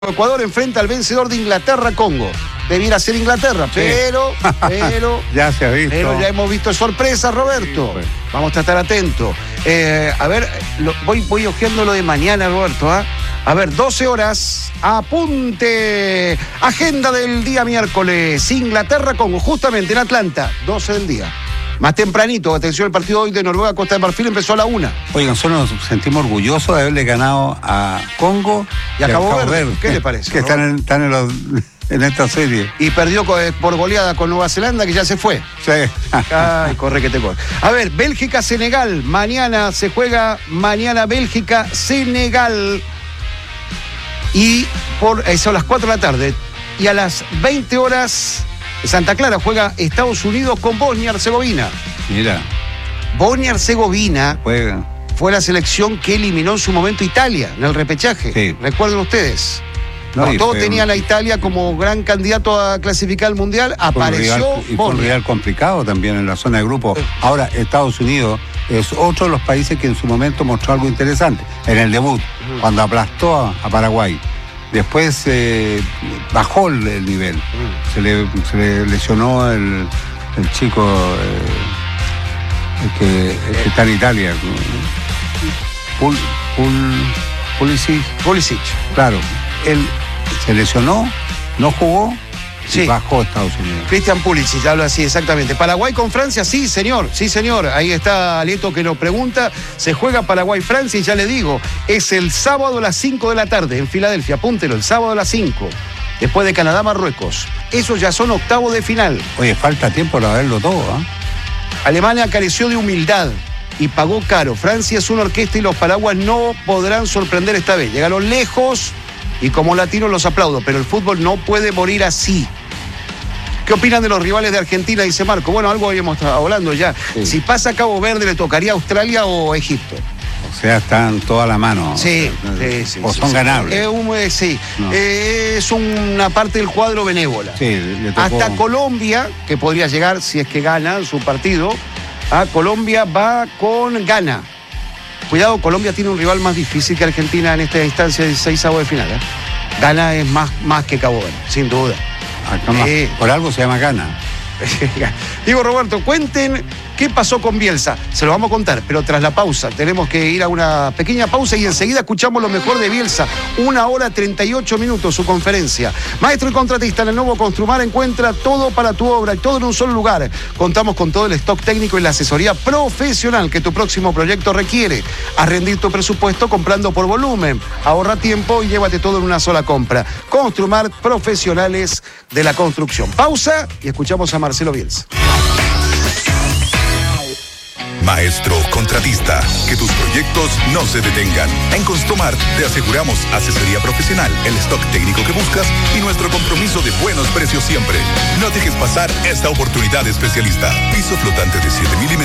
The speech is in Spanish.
Ecuador enfrenta al vencedor de Inglaterra-Congo. Debiera ser Inglaterra, sí. pero ya se ha visto. Pero ya hemos visto sorpresas, Roberto. Sí, pues. Vamos a estar atentos. A ver, voy hojeando lo de mañana, Roberto. A ver, 12 horas, apunte. Agenda del día miércoles. Inglaterra-Congo, justamente en Atlanta, 12 del día. Más tempranito, atención, el partido hoy de Noruega-Costa de Marfil empezó a la 1. Oigan, nosotros nos sentimos orgullosos de haberle ganado a Congo y a Cabo Verde. ¿Qué le parece? Que están en esta serie. Y perdió por goleada con Nueva Zelanda, que ya se fue. Sí. Ay, corre que te corre. A ver, Bélgica-Senegal. Mañana se juega, Bélgica-Senegal. Y son a las 4 de la tarde. Y a las 20 horas... Santa Clara juega Estados Unidos con Bosnia-Herzegovina. Mira. Bosnia-Herzegovina juega. Fue la selección que eliminó en su momento Italia en el repechaje. Sí. Recuerden ustedes. Todos tenían a Italia como gran candidato a clasificar al Mundial. Apareció Bosnia. Fue un rival complicado también en la zona de grupo. Ahora, Estados Unidos es otro de los países que en su momento mostró algo interesante. En el debut, cuando aplastó a Paraguay. Después bajó el nivel. Se le lesionó el chico el que está en Italia. Pulisic. Claro. Él se lesionó, no jugó. Sí. Bajó Estados Unidos. Christian Pulisic, habla así, exactamente. Paraguay con Francia, sí, señor. Ahí está Alieto que nos pregunta. Se juega Paraguay-Francia y ya le digo, es el sábado a las 5 de la tarde en Filadelfia. Apúntelo, el sábado a las 5. Después de Canadá-Marruecos. Esos ya son octavos de final. Oye, falta tiempo para verlo todo, ¿eh? Alemania careció de humildad y pagó caro. Francia es una orquesta y los paraguas no podrán sorprender esta vez. Llegaron lejos y como latinos los aplaudo, pero el fútbol no puede morir así. ¿Qué opinan de los rivales de Argentina? Dice Marco. Bueno, algo habíamos estado hablando ya. Sí. Si pasa Cabo Verde, ¿le tocaría a Australia o Egipto? O sea, están toda la mano. Sí. O son ganables. Sí. No. Es una parte del cuadro benévola. Sí, le tocó. Hasta Colombia, que podría llegar si es que gana su partido. Colombia va con Ghana. Cuidado, Colombia tiene un rival más difícil que Argentina en esta instancia de 16avos de final. Ghana es más que Cabo Verde, sin duda. Por algo se llama Ghana. Digo, Roberto, cuenten qué pasó con Bielsa. Se lo vamos a contar, pero tras la pausa. Tenemos que ir a una pequeña pausa y enseguida escuchamos lo mejor de Bielsa. 1 hora 38 minutos su conferencia. Maestro y contratista, en el nuevo Construmar encuentra todo para tu obra y todo en un solo lugar. Contamos con todo el stock técnico y la asesoría profesional que tu próximo proyecto requiere. A rendir tu presupuesto comprando por volumen. Ahorra tiempo y llévate todo en una sola compra. Construmar, profesionales de la construcción. Pausa y escuchamos a Marcelo Bielsa. Maestro contratista, que tus proyectos no se detengan. En Construmar te aseguramos asesoría profesional, el stock técnico que buscas y nuestro compromiso de buenos precios siempre. No dejes pasar esta oportunidad especialista. Piso flotante de 7 milímetros.